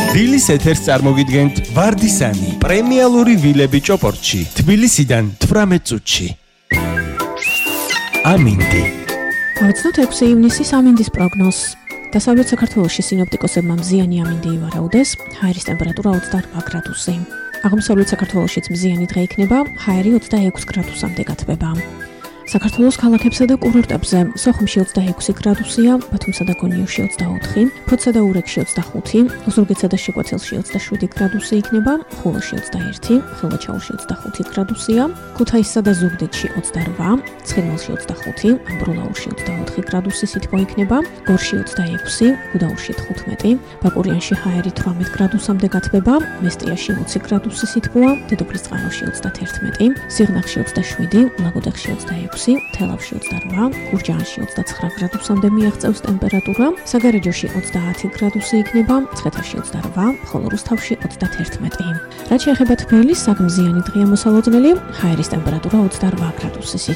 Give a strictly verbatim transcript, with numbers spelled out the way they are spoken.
ვილის ეთერს წარმოგიდგენთ ვარდისანი, პრემიალური ვილები ჭოპორტში, თბილისიდან თვრამეტ წუთში. ამინდი. ავიცნოთ ექვსი ივნისის ამინდის პროგნოზს. დასავლეთ საქართველოში სინოპტიკოსებმა მზიანი ამინდი ივარაუდეს, ჰაერის ტემპერატურა ოცდაორ გრადუსი. აღმოსავლეთ საქართველოშიც მზიანი დღე იქნება, ჰაერი ოცდაექვსი გრადუსამდე გათბება. საქართველოს ქალაქებსა და კურორტებზე სოხუმში ოცდაექვსი გრადუსია, ბათუმსა და გონიოში ოცდაოთხი, ფოთსა და ურეკში ოცდახუთი, ოზურგეთსა და შეკვეცელში ოცდაშვიდი გრადუსი იქნება, ხულოში ოცდაერთი, ხილვაჩაურში ოცდახუთი გრადუსია, ქუთაისსა და ზუგდიდში ოცდარვა, ცხინვალში ოცდახუთი, ამბროლაურში ოცდაოთხი გრადუსი სითბო იქნება, გორში ოცდაექვსი, გუდაურში თხუთმეტი, ბაკურიანში ჰაერი თვრამეტ გრადუსამდე გათბება, მესტრიაში ოცი გრადუსი სითბოა, დედოფლისწყაროში ოცდათერთმეტი, სიღნაღში ოცდაშვიდი, ლაგოდეხში ოცდაექვსი, თელავში ოცდარვა, გურჯაანში ოცდაცხრა გრადუსამდე მიაღწევს ტემპერატურა, საგარეჯოში ოცდაათი გრადუსი იქნება, მცხეთაში ოცდარვა, ხოლო რუსთავში ოცდათერთმეტი. რაც შეეხება თბილის, საკმზიანი დღეა მოსალოდნელი, ჰაერის ტემპერატურა ოცდარვა გრადუსი სითბო.